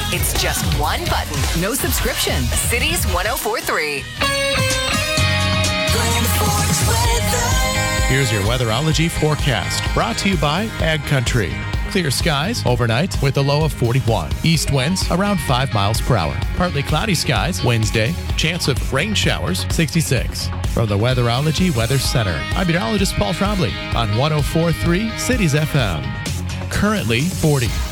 It's just one button. No subscription. Cities 104.3. Here's your Weatherology forecast, brought to you by Ag Country. Clear skies overnight with a low of 41. East winds around 5 miles per hour. Partly cloudy skies Wednesday. Chance of rain showers 66. From the Weatherology Weather Center, I'm meteorologist Paul Trombley on 104.3 Cities FM. Currently 40.